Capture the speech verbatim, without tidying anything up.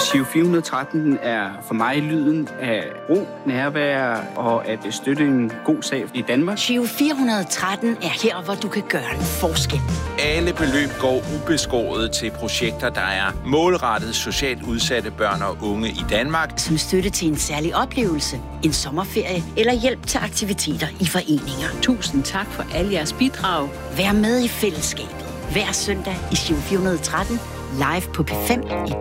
Giro fire hundrede og tretten er for mig lyden af ro, nærvær og at støtte en god sag i Danmark. Giro fire hundrede og tretten er her, hvor du kan gøre en forskel. Alle beløb går ubeskåret til projekter, der er målrettet socialt udsatte børn og unge i Danmark. Som støtte til en særlig oplevelse, en sommerferie eller hjælp til aktiviteter i foreninger. Tusind tak for alle jeres bidrag. Vær med i fællesskabet hver søndag i Giro fire hundrede og tretten, live på P fem i